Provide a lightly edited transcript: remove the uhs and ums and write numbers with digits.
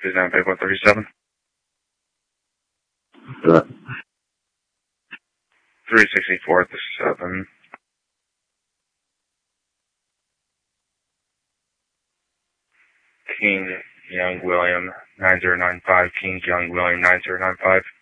please now pay 137. Good. 364 at the 7. King Young William 9095. King Young William 9095.